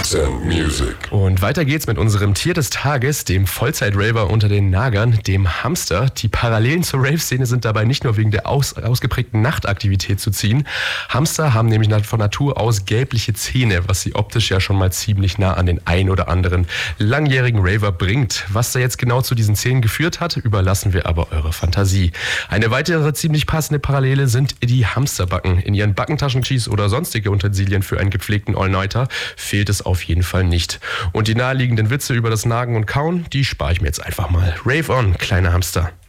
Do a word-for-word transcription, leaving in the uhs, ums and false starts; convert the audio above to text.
Drugs and Music. Und weiter geht's mit unserem Tier des Tages, dem Vollzeit-Raver unter den Nagern, dem Hamster. Die Parallelen zur Rave-Szene sind dabei nicht nur wegen der aus, ausgeprägten Nachtaktivität zu ziehen. Hamster haben nämlich von Natur aus gelbliche Zähne, was sie optisch ja schon mal ziemlich nah an den ein oder anderen langjährigen Raver bringt. Was da jetzt genau zu diesen Zähnen geführt hat, überlassen wir aber eurer Fantasie. Eine weitere ziemlich passende Parallele sind die Hamsterbacken. In ihren Backentaschen, Cheese oder sonstige Utensilien für einen gepflegten All-Nighter fehlt es auf jeden Fall nicht. Und die naheliegenden Witze über das Nagen und Kauen, die spare ich mir jetzt einfach mal. Rave on, kleiner Hamster.